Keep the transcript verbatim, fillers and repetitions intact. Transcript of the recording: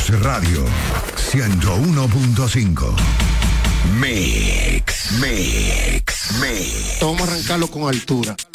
Radio ciento uno punto cinco. Mix, mix, mix. Vamos a arrancarlo con altura.